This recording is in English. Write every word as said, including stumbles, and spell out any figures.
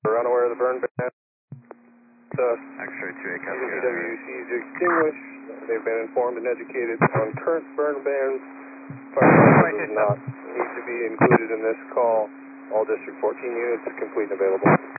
We're unaware of the burn ban. The X-ray two eight, D W C is extinguished. They've been informed and educated on current burn bans. Firefighters does not need to be included in this call. All District fourteen units complete and available.